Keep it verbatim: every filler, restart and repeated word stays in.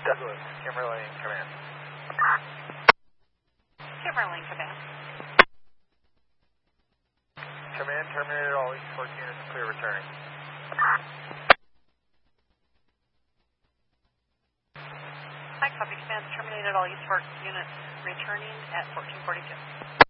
Douglas, Kimberly, command. Kimberly, command. Command terminated all East Fork units, clear returning. Hi, copy command. Terminated all East Fork units returning at fourteen forty-two.